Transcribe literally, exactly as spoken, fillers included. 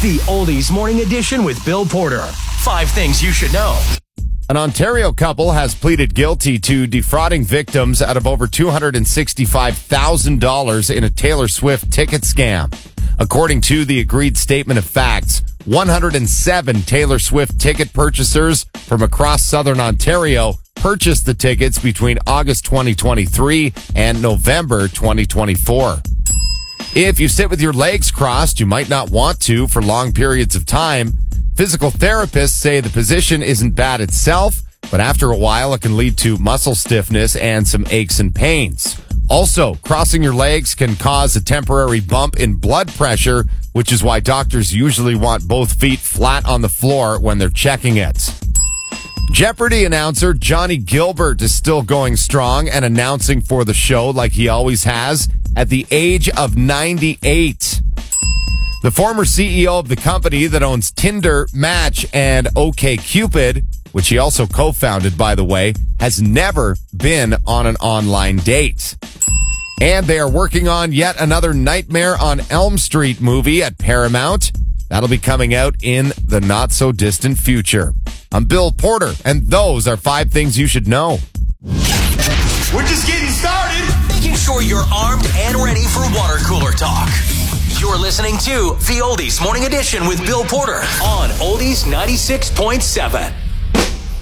The Oldies Morning Edition with Bill Porter. Five things you should know. An Ontario couple has pleaded guilty to defrauding victims out of over two hundred sixty-five thousand dollars in a Taylor Swift ticket scam. According to the agreed statement of facts, one hundred seven Taylor Swift ticket purchasers from across southern Ontario purchased the tickets between August twenty twenty-three and November twenty twenty-four. If you sit with your legs crossed, you might not want to for long periods of time. Physical therapists say the position isn't bad itself, but after a while it can lead to muscle stiffness and some aches and pains. Also, crossing your legs can cause a temporary bump in blood pressure, which is why doctors usually want both feet flat on the floor when they're checking it. Jeopardy announcer Johnny Gilbert is still going strong and announcing for the show like he always has at the age of ninety-eight. The former C E O of the company that owns Tinder, Match, and OkCupid, which he also co-founded, by the way, has never been on an online date. And they are working on yet another Nightmare on Elm Street movie at Paramount. That'll be coming out in the not-so-distant future. I'm Bill Porter, and those are five things you should know. We're just getting started. Making sure you're armed and ready for water cooler talk. You're listening to The Oldies Morning Edition with Bill Porter on Oldies ninety-six point seven.